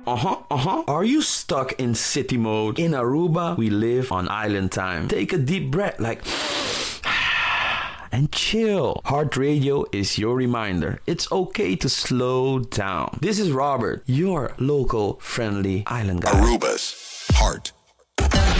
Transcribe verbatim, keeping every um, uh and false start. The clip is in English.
uh-huh, uh-huh. Are you stuck in city mode? In Aruba, we live on island time. Take a deep breath, like, and chill. Heart Radio is your reminder. It's okay to slow down. This is Robert, your local friendly island guy. Aruba's Heart